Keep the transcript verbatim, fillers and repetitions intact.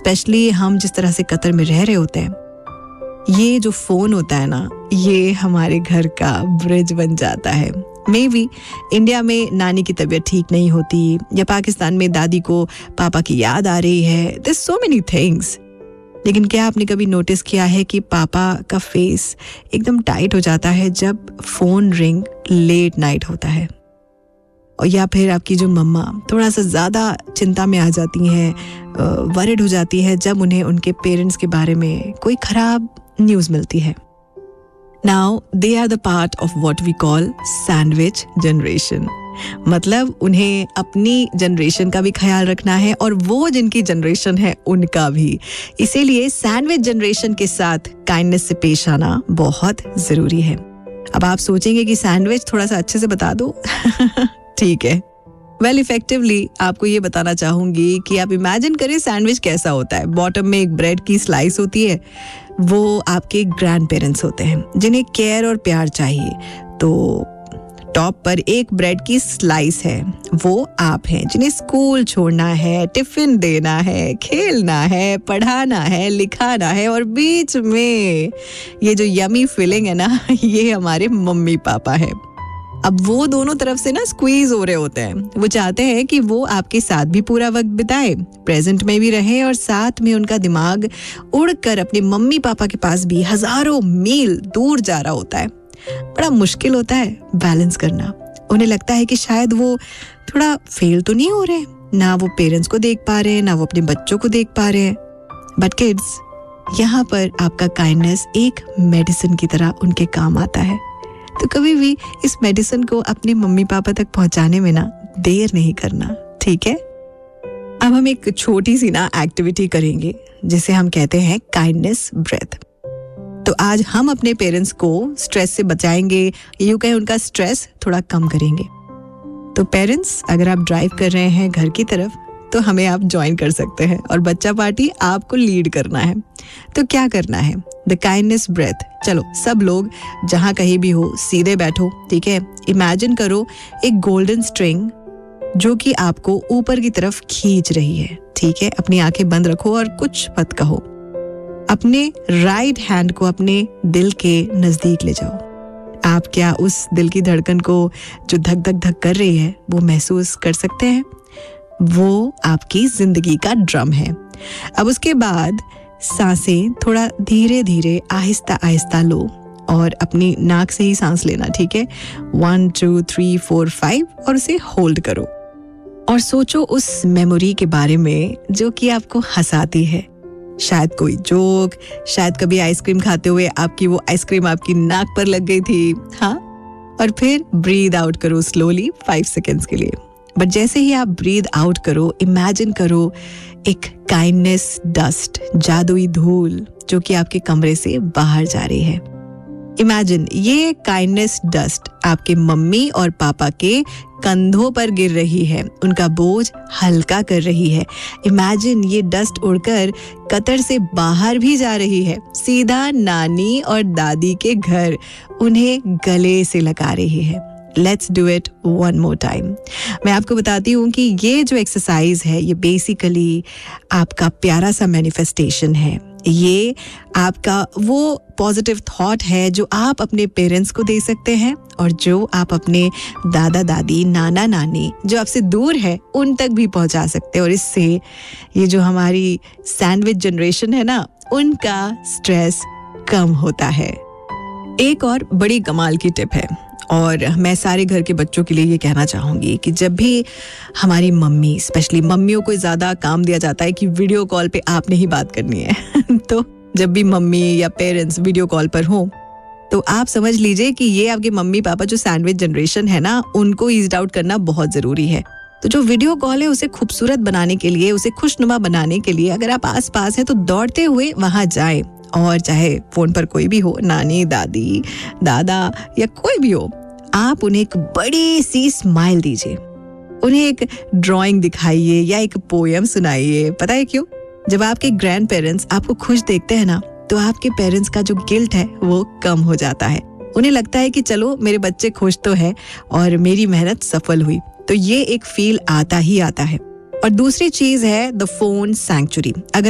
Specially हम जिस तरह से कतर में रह रहे होते हैं, ये जो फोन होता है ना, ये हमारे घर का ब्रिज बन जाता है। मे बी इंडिया में नानी की तबीयत ठीक नहीं होती, या पाकिस्तान में दादी को पापा की याद आ रही है, देयर सो मेनी थिंग्स। लेकिन क्या आपने कभी नोटिस किया है कि पापा का फेस एकदम टाइट हो जाता है जब फोन रिंग लेट नाइट होता है? और या फिर आपकी जो मम्मा थोड़ा सा ज़्यादा चिंता में आ जाती हैं, वरिड हो जाती है जब उन्हें उनके पेरेंट्स के बारे में कोई ख़राब न्यूज़ मिलती है। Now they are the part of what we call sandwich generation. मतलब उन्हें अपनी जनरेशन का भी ख्याल रखना है और वो जिनकी जनरेशन है उनका भी। इसीलिए सैंडविच जनरेशन के साथ काइंडनेस से पेश आना बहुत ज़रूरी है। अब आप सोचेंगे कि सैंडविच थोड़ा सा अच्छे से बता दो। ठीक है, वेल इफेक्टिवली आपको ये बताना चाहूंगी कि आप इमेजिन करें सैंडविच कैसा होता है। बॉटम में एक ब्रेड की स्लाइस होती है, वो आपके ग्रैंड पेरेंट्स होते हैं जिन्हें केयर और प्यार चाहिए। तो टॉप पर एक ब्रेड की स्लाइस है, वो आप हैं जिन्हें स्कूल छोड़ना है, टिफिन देना है, खेलना है, पढ़ाना है, लिखाना है, और बीच में ये जो यमी फीलिंग है ना, ये हमारे मम्मी पापा है। अब वो दोनों तरफ से ना स्क्वीज हो रहे होते हैं। वो चाहते हैं कि वो आपके साथ भी पूरा वक्त बिताए, प्रेजेंट में भी रहे, और साथ में उनका दिमाग उड़कर अपने मम्मी पापा के पास भी हजारों मील दूर जा रहा होता है। बड़ा मुश्किल होता है बैलेंस करना। उन्हें लगता है कि शायद वो थोड़ा फेल तो नहीं हो रहे, ना वो पेरेंट्स को देख पा रहे हैं, ना वो अपने बच्चों को देख पा रहे हैं। बट किड्स, यहाँ पर आपका काइंडनेस एक मेडिसिन की तरह उनके काम आता है। तो कभी भी इस मेडिसिन को अपने मम्मी पापा तक पहुंचाने में ना देर नहीं करना, ठीक है? अब हम एक छोटी सी ना एक्टिविटी करेंगे जिसे हम कहते हैं काइंडनेस ब्रेथ। तो आज हम अपने पेरेंट्स को स्ट्रेस से बचाएंगे, यूं कहें उनका स्ट्रेस थोड़ा कम करेंगे। तो पेरेंट्स, अगर आप ड्राइव कर रहे हैं घर की तरफ तो हमें आप ज्वाइन कर सकते हैं, और बच्चा पार्टी आपको लीड करना है। तो क्या करना है? The kindness breath. चलो सब लोग जहां कहीं भी हो सीधे बैठो, ठीक है? इमेजिन करो एक गोल्डन स्ट्रिंग जो कि आपको ऊपर की तरफ खींच रही है, ठीक है? अपनी आंखें बंद रखो और कुछ मत कहो। अपने राइट हैंड को अपने दिल के नजदीक ले जाओ। आप क्या उस दिल की धड़कन को जो धक धक धक कर रही है वो महसूस कर सकते हैं? वो आपकी जिंदगी का ड्रम है। अब उसके बाद सांसें थोड़ा धीरे धीरे आहिस्ता आहिस्ता लो, और अपनी नाक से ही सांस लेना, ठीक है? One two three four five, और उसे होल्ड करो और सोचो उस मेमोरी के बारे में जो कि आपको हंसाती है। शायद कोई जोक, शायद कभी आइसक्रीम खाते हुए आपकी वो आइसक्रीम आपकी नाक पर लग गई थी, हाँ? और फिर ब्रीद आउट करो स्लोली फाइव सेकेंड्स के लिए। बट जैसे ही आप ब्रीद आउट करो, इमेजिन करो एक काइंडनेस डस्ट, जादुई धूल जो कि आपके कमरे से बाहर जा रही है। इमेजिन ये काइंडनेस डस्ट आपके मम्मी और पापा के कंधों पर गिर रही है, उनका बोझ हल्का कर रही है। इमेजिन ये डस्ट उड़कर कतर से बाहर भी जा रही है, सीधा नानी और दादी के घर, उन्हें गले से लगा रही है। Let's do it one more time. मैं आपको बताती हूँ कि ये जो एक्सरसाइज है ये बेसिकली आपका प्यारा सा मैनिफेस्टेशन है। ये आपका वो पॉजिटिव थॉट है जो आप अपने पेरेंट्स को दे सकते हैं, और जो आप अपने दादा दादी, नाना नानी जो आपसे दूर है उन तक भी पहुंचा सकते हैं। और इससे ये जो हमारी सैंडविच जनरेशन है ना, उनका स्ट्रेस कम होता है। एक और बड़ी कमाल की टिप है, और मैं सारे घर के बच्चों के लिए ये कहना चाहूँगी कि जब भी हमारी मम्मी, स्पेशली मम्मियों को ज़्यादा काम दिया जाता है कि वीडियो कॉल पे आपने ही बात करनी है तो जब भी मम्मी या पेरेंट्स वीडियो कॉल पर हों तो आप समझ लीजिए कि ये आपके मम्मी पापा जो सैंडविच जनरेशन है ना, उनको ईज़ आउट करना बहुत ज़रूरी है। तो जो वीडियो कॉल है उसे खूबसूरत बनाने के लिए, उसे खुशनुमा बनाने के लिए अगर आप आस पास हैं तो दौड़ते हुए वहाँ जाएं, और चाहे फोन पर कोई भी हो, नानी, दादी, दादा या कोई भी हो, आप उन्हें एक बड़ी सी स्माइल दीजिए, उन्हें एक ड्राइंग दिखाइए या एक पोएम सुनाइए। पता है क्यों? जब आपके ग्रैंड पेरेंट्स आपको खुश देखते हैं ना, तो आपके पेरेंट्स का जो गिल्ट है वो कम हो जाता है। उन्हें लगता है कि चलो मेरे बच्चे खुश तो है और मेरी मेहनत सफल हुई। तो ये एक फील आता ही आता है। और दूसरी चीज है द फोन सैंक्चुरी। अगर